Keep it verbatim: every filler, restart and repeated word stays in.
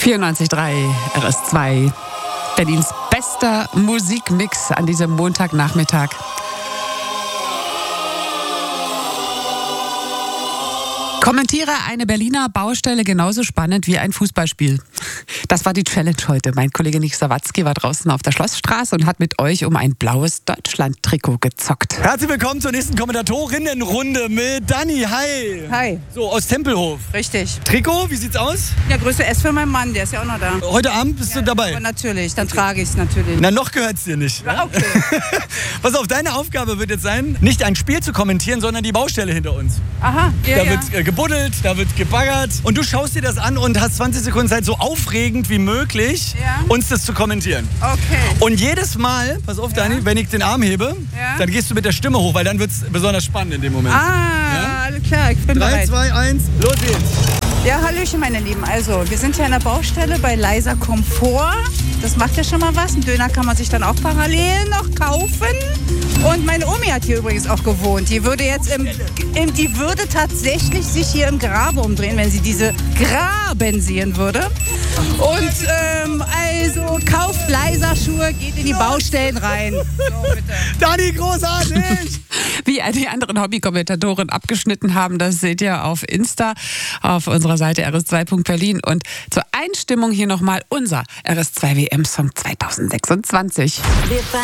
vierundneunzig Komma drei R S zwei, Berlins bester Musikmix an diesem Montagnachmittag. Kommentiere eine Berliner Baustelle genauso spannend wie ein Fußballspiel. Das war die Challenge heute. Mein Kollege Nick Sawatzki war draußen auf der Schlossstraße und hat mit euch um ein blaues Deutschland-Trikot gezockt. Herzlich willkommen zur nächsten Kommentatorinnenrunde mit Dani. Hi. Hi. So, aus Tempelhof. Richtig. Trikot, wie sieht's aus? Ja, Größe S für meinen Mann, der ist ja auch noch da. Heute Abend bist Ja, du dabei? Aber natürlich, dann trage ich es natürlich. Na, noch gehört's dir nicht. Ja, okay. Pass auf, deine Aufgabe wird jetzt sein, nicht ein Spiel zu kommentieren, sondern die Baustelle hinter uns. Aha, ja, Da ja. wird äh, gebuddelt, da wird gebaggert und du schaust dir das an und hast zwanzig Sekunden Zeit, so aufregend wie möglich, Ja. uns das zu kommentieren. Okay. Und jedes Mal, pass auf, Ja. Dani, wenn ich den Arm hebe, Ja. dann gehst du mit der Stimme hoch, weil dann wird's besonders spannend in dem Moment. Ah, Ja? alles klar, ich bin Drei, bereit. zwei, eins, los geht's. Ja, hallöchen, meine Lieben. Also, wir sind hier an der Baustelle bei Leiser Komfort. Das macht ja schon mal was. Einen Döner kann man sich dann auch parallel noch kaufen. Und meine Omi hat hier übrigens auch gewohnt. Die würde jetzt im, im, die würde tatsächlich sich hier im Grabe umdrehen, wenn sie diese Graben sehen würde. Und ähm, also kauft Leiser Schuhe, geht in die Baustellen rein. So, bitte. Dani, großartig! Wie die anderen Hobbykommentatoren abgeschnitten haben, das seht ihr auf Insta, auf unserer Seite R S zwei Punkt Berlin. Und zur Einstimmung hier nochmal unser R S zwei W M-Song zweitausendsechsundzwanzig.